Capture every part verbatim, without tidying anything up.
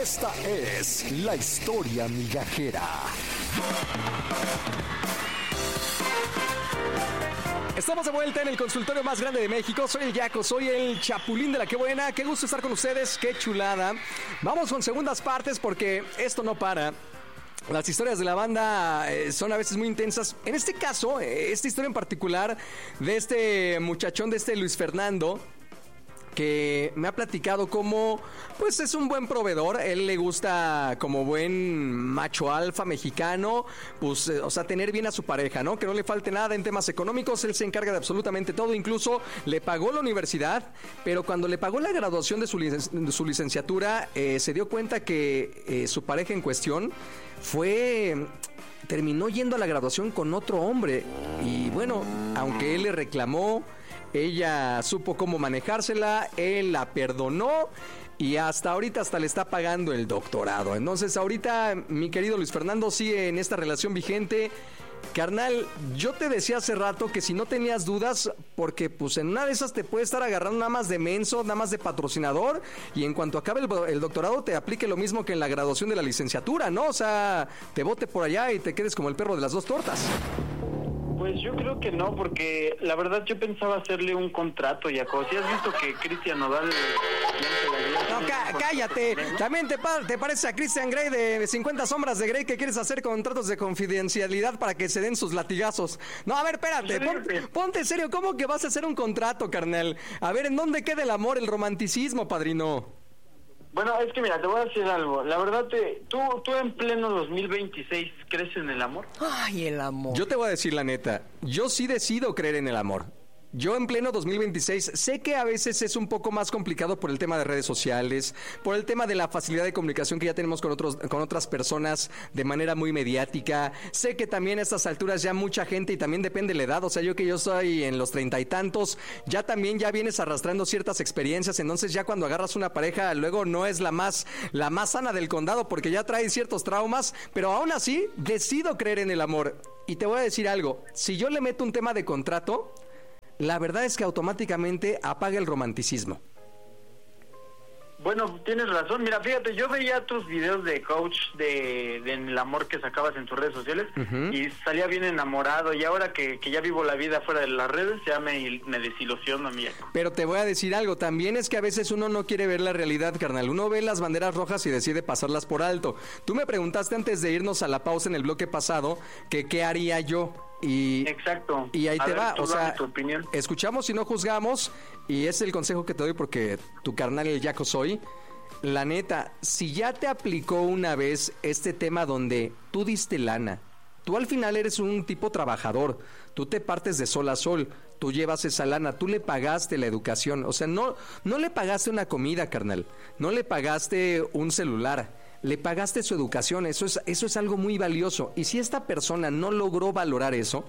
Esta es la historia migajera. Estamos de vuelta en el consultorio más grande de México. Soy el Yaco, soy el Chapulín de la Qué Buena. Qué gusto estar con ustedes, qué chulada. Vamos con segundas partes porque esto no para. Las historias de la banda eh, son a veces muy intensas. En este caso, eh, esta historia en particular de este muchachón, de este Luis Fernando, que me ha platicado cómo, pues es un buen proveedor. Él le gusta, como buen macho alfa mexicano, pues, eh, o sea, tener bien a su pareja, ¿no? Que no le falte nada en temas económicos. Él se encarga de absolutamente todo. Incluso le pagó la universidad, pero cuando le pagó la graduación de su, licen- de su licenciatura, eh, se dio cuenta que eh, su pareja en cuestión fue... terminó yendo a la graduación con otro hombre. Y bueno, aunque él le reclamó, ella supo cómo manejársela, él la perdonó y hasta ahorita hasta le está pagando el doctorado. Entonces ahorita mi querido Luis Fernando sigue en esta relación vigente. Carnal, yo te decía hace rato que si no tenías dudas, porque pues en una de esas te puede estar agarrando nada más de menso, nada más de patrocinador, y en cuanto acabe el, el doctorado te aplique lo mismo que en la graduación de la licenciatura, ¿no? O sea, te bote por allá y te quedes como el perro de las dos tortas. Pues yo creo que no, porque la verdad yo pensaba hacerle un contrato, Jaco. ¿Sí has visto que Cristian Nodal... No, cá- cállate. También te, pa- te parece a Christian Grey de cincuenta sombras de Grey que quieres hacer contratos de confidencialidad para que se den sus latigazos. No, a ver, espérate. Ponte, ponte serio. ¿Cómo que vas a hacer un contrato, carnal? A ver, ¿en dónde queda el amor, el romanticismo, padrino? Bueno, es que mira, te voy a decir algo. La verdad, te, tú, tú en pleno dos mil veintiséis crees en el amor. Ay, el amor. Yo te voy a decir la neta. Yo sí decido creer en el amor. Yo en pleno dos mil veintiséis sé que a veces es un poco más complicado por el tema de redes sociales, por el tema de la facilidad de comunicación que ya tenemos con otros, con otras personas de manera muy mediática. Sé que también a estas alturas ya mucha gente, y también depende de la edad, o sea, yo que yo soy en los treinta y tantos, ya también ya vienes arrastrando ciertas experiencias, entonces ya cuando agarras una pareja luego no es la más, la más sana del condado porque ya trae ciertos traumas, pero aún así decido creer en el amor. Y te voy a decir algo, si yo le meto un tema de contrato, la verdad es que automáticamente apaga el romanticismo. Bueno, tienes razón. Mira, fíjate, yo veía tus videos de coach de, de el amor que sacabas en tus redes sociales, uh-huh, y salía bien enamorado, y ahora que, que ya vivo la vida fuera de las redes, ya me, me desilusiono, mía. Pero te voy a decir algo, también es que a veces uno no quiere ver la realidad, carnal. Uno ve las banderas rojas y decide pasarlas por alto. Tú me preguntaste antes de irnos a la pausa en el bloque pasado que qué haría yo. Y, exacto. Y ahí a te ver, va, o sea, tu opinión. Escuchamos y no juzgamos, y es el consejo que te doy porque tu carnal el Yaco soy. La neta, si ya te aplicó una vez este tema donde tú diste lana, tú al final eres un tipo trabajador, tú te partes de sol a sol, tú llevas esa lana, tú le pagaste la educación, o sea, no, no le pagaste una comida, carnal, no le pagaste un celular, le pagaste su educación, eso es, eso es algo muy valioso. Y si esta persona no logró valorar eso,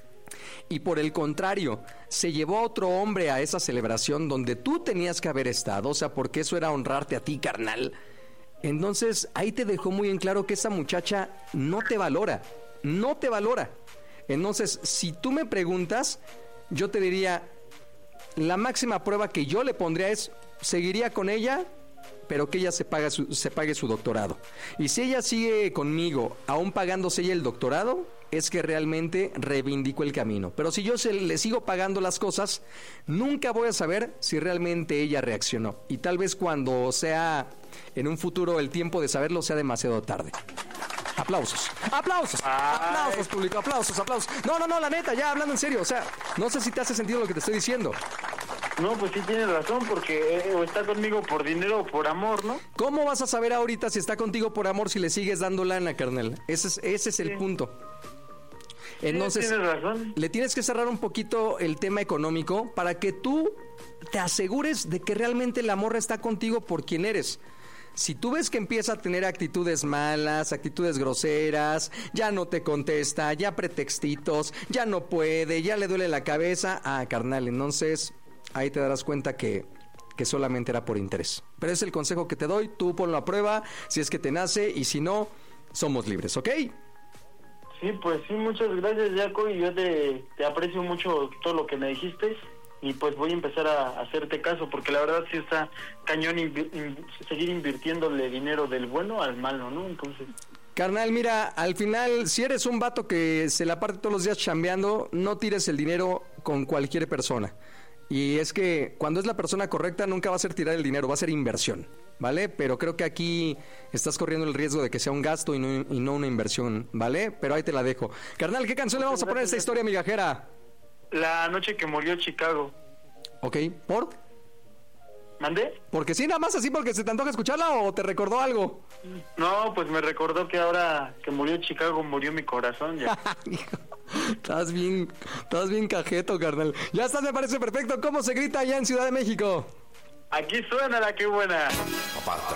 y por el contrario, se llevó a otro hombre a esa celebración donde tú tenías que haber estado, o sea, porque eso era honrarte a ti, carnal, entonces ahí te dejó muy en claro que esa muchacha no te valora, no te valora. Entonces, si tú me preguntas, yo te diría, la máxima prueba que yo le pondría es, seguiría con ella, pero que ella se pague su, se pague su doctorado. Y si ella sigue conmigo, aún pagándose ella el doctorado, es que realmente reivindico el camino. Pero si yo se, le sigo pagando las cosas, nunca voy a saber si realmente ella reaccionó. Y tal vez cuando sea en un futuro el tiempo de saberlo sea demasiado tarde. Aplausos, aplausos, Ay. aplausos, público, aplausos, aplausos. No, no, no, la neta, ya hablando en serio, o sea, no sé si te hace sentido lo que te estoy diciendo. No, pues sí tienes razón, porque eh, o está conmigo por dinero o por amor, ¿no? ¿Cómo vas a saber ahorita si está contigo por amor si le sigues dando lana, carnal? Ese es, ese es el sí. punto. Entonces, sí, tienes razón. Le tienes que cerrar un poquito el tema económico para que tú te asegures de que realmente la morra está contigo por quien eres. Si tú ves que empieza a tener actitudes malas, actitudes groseras, ya no te contesta, ya pretextitos, ya no puede, ya le duele la cabeza, ah, carnal, entonces ahí te darás cuenta que, que solamente era por interés. Pero es el consejo que te doy, tú ponlo a prueba, si es que te nace, y si no, somos libres, ¿ok? Sí, pues sí, muchas gracias, Jaco, y yo te, te aprecio mucho todo lo que me dijiste. y pues voy a empezar a, a hacerte caso, porque la verdad sí está cañón invi- in- seguir invirtiéndole dinero del bueno al malo, ¿no? Entonces... Carnal, mira, al final, si eres un vato que se la parte todos los días chambeando, no tires el dinero con cualquier persona. Y es que cuando es la persona correcta nunca va a ser tirar el dinero, va a ser inversión, ¿vale? Pero creo que aquí estás corriendo el riesgo de que sea un gasto y no, y no una inversión, ¿vale? Pero ahí te la dejo. Carnal, ¿qué canción le vamos a poner a esta historia migajera? La noche que murió Chicago. Ok, ¿por? ¿Mandé? ¿Porque sí, nada más así porque se te antoja escucharla o te recordó algo? No, pues me recordó que ahora que murió Chicago, murió mi corazón ya. Estás bien, estás bien cajeto, carnal. Ya estás, me parece perfecto. ¿Cómo se grita allá en Ciudad de México? Aquí suena la que buena.